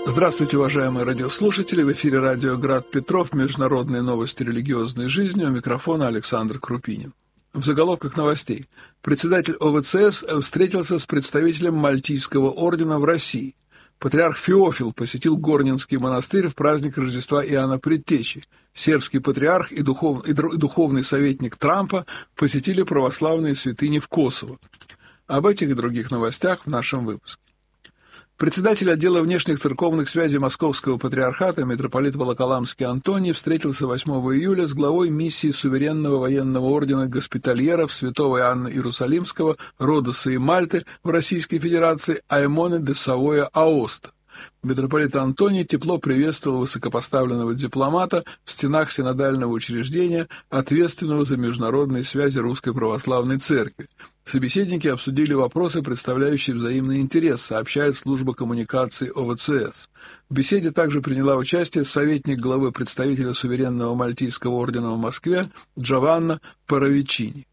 Здравствуйте, уважаемые радиослушатели! В эфире радио «Град Петров», международные новости религиозной жизни, у микрофона Александр Крупинин. В заголовках новостей. Председатель ОВЦС встретился с представителем Мальтийского ордена в России. Патриарх Феофил посетил Горненский монастырь в праздник Рождества Иоанна Предтечи. Сербский патриарх и духовный советник Трампа посетили православные святыни в Косово. Об этих и других новостях в нашем выпуске. Председатель отдела внешних церковных связей Московского патриархата митрополит Волоколамский Антоний встретился 8 июля с главой миссии Суверенного военного ордена госпитальеров святого Иоанна Иерусалимского, Родоса и Мальты в Российской Федерации Аймоне де Савоя Аоста. Митрополит Антоний тепло приветствовал высокопоставленного дипломата в стенах синодального учреждения, ответственного за международные связи Русской Православной Церкви. Собеседники обсудили вопросы, представляющие взаимный интерес, сообщает служба коммуникации ОВЦС. В беседе также приняла участие советник главы представителя Суверенного Мальтийского ордена в Москве Джованна Паравичини.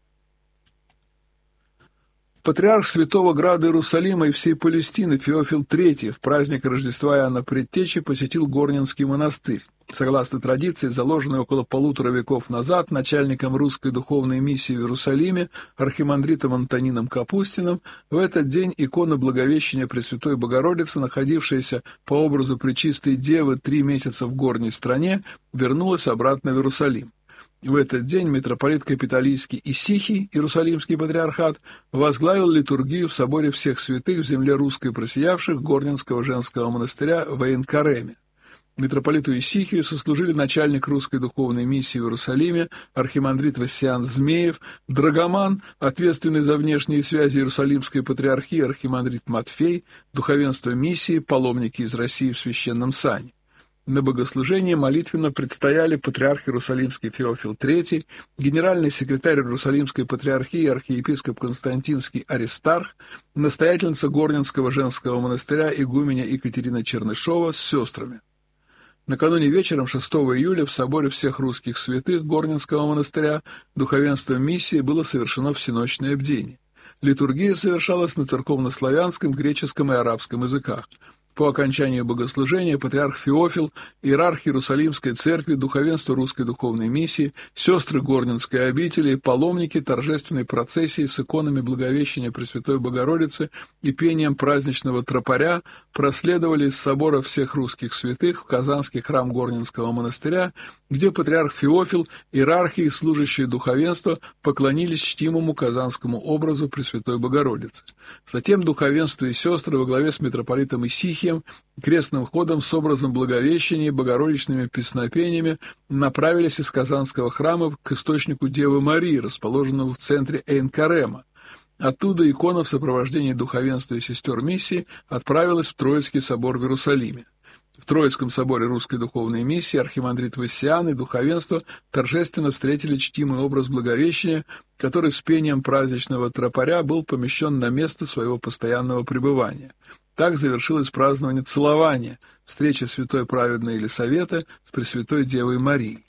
Патриарх Святого Града Иерусалима и всей Палестины Феофил III в праздник Рождества Иоанна Предтечи посетил Горненский монастырь. Согласно традиции, заложенной около 1,5 века назад начальником русской духовной миссии в Иерусалиме архимандритом Антонином Капустиным, в этот день икона Благовещения Пресвятой Богородицы, находившаяся по образу Пречистой Девы 3 месяца в горней стране, вернулась обратно в Иерусалим. В этот день митрополит Капитолийский Исихий, Иерусалимский патриархат, возглавил литургию в соборе всех святых в земле русской просиявших Горненского женского монастыря в Эйн-Кареме. Митрополиту Исихию сослужили начальник русской духовной миссии в Иерусалиме, архимандрит Вассиан Змеев, драгоман, ответственный за внешние связи Иерусалимской патриархии, архимандрит Матфей, духовенство миссии, паломники из России в священном сане. На богослужении молитвенно предстояли патриарх Иерусалимский Феофил III, генеральный секретарь Иерусалимской патриархии архиепископ Константинский Аристарх, настоятельница Горненского женского монастыря игуменя Екатерина Чернышова с сестрами. Накануне вечером 6 июля в соборе всех русских святых Горненского монастыря духовенством миссии было совершено всеночное бдение. Литургия совершалась на церковнославянском, греческом и арабском языках. По окончанию богослужения патриарх Феофил, иерарх Иерусалимской церкви, духовенство русской духовной миссии, сестры Горненской обители и паломники торжественной процессии с иконами Благовещения Пресвятой Богородицы и пением праздничного тропаря проследовали из собора всех русских святых в Казанский храм Горненского монастыря, где патриарх Феофил, иерархи и служащие духовенства поклонились чтимому казанскому образу Пресвятой Богородицы. Затем духовенство и сестры во главе с митрополитом Исихием крестным ходом с образом Благовещения и богородичными песнопениями направились из Казанского храма к источнику Девы Марии, расположенного в центре Эйн-Карема. Оттуда икона в сопровождении духовенства и сестер миссии отправилась в Троицкий собор в Иерусалиме. В Троицком соборе русской духовной миссии архимандрит Вассиан и духовенство торжественно встретили чтимый образ Благовещения, который с пением праздничного тропаря был помещен на место своего постоянного пребывания. Так завершилось празднование целования, встреча святой праведной Елисаветы с Пресвятой Девой Марией.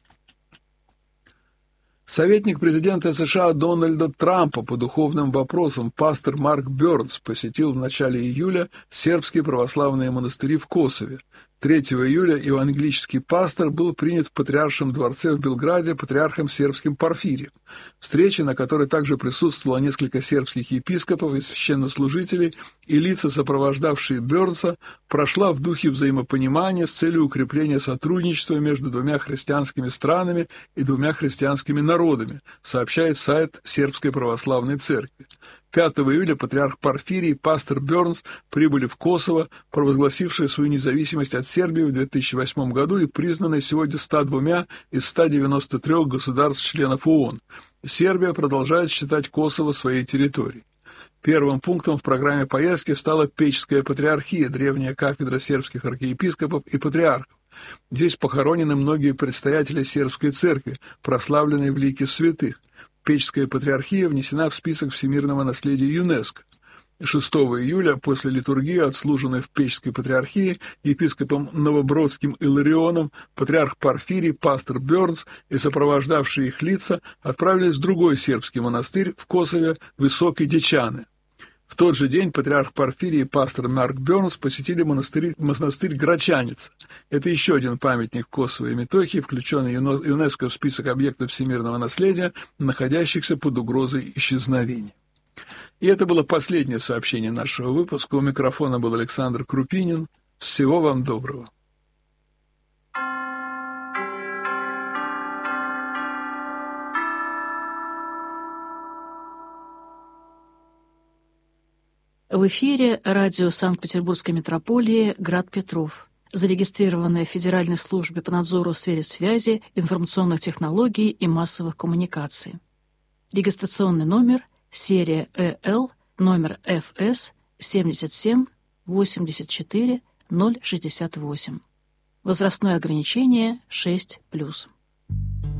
Советник президента США Дональда Трампа по духовным вопросам пастор Марк Бёрнс посетил в начале июля сербские православные монастыри в Косове. 3 июля евангелический пастор был принят в Патриаршем дворце в Белграде патриархом сербским Порфирием. Встреча, на которой также присутствовало несколько сербских епископов и священнослужителей и лица, сопровождавшие Бёрнса, прошла в духе взаимопонимания с целью укрепления сотрудничества между 2 христианскими странами и 2 христианскими народами, сообщает сайт Сербской православной церкви. 5 июля патриарх Порфирий и пастор Бёрнс прибыли в Косово, провозгласившее свою независимость от Сербии в 2008 году и признанной сегодня 102 из 193 государств-членов ООН. Сербия продолжает считать Косово своей территорией. Первым пунктом в программе поездки стала Печская патриархия, древняя кафедра сербских архиепископов и патриархов. Здесь похоронены многие предстоятели сербской церкви, прославленные в лике святых. Печская патриархия внесена в список всемирного наследия ЮНЕСКО. 6 июля после литургии, отслуженной в Печской патриархии епископом Новобродским Иларионом, патриарх Порфирий, пастор Бёрнс и сопровождавшие их лица отправились в другой сербский монастырь в Косове, Высокие Дечаны. В тот же день патриарх Порфирий и пастор Марк Бернс посетили монастырь Грачанец. Это еще один памятник Косово и Метохии, включенный ЮНЕСКО в список объектов всемирного наследия, находящихся под угрозой исчезновения. И это было последнее сообщение нашего выпуска. У микрофона был Александр Крупинин. Всего вам доброго. В эфире радио Санкт-Петербургской метрополии «Град Петров», зарегистрированное в Федеральной службе по надзору в сфере связи, информационных технологий и массовых коммуникаций. Регистрационный номер, серия ЭЛ, номер ФС 77 84 068. Возрастное ограничение 6+.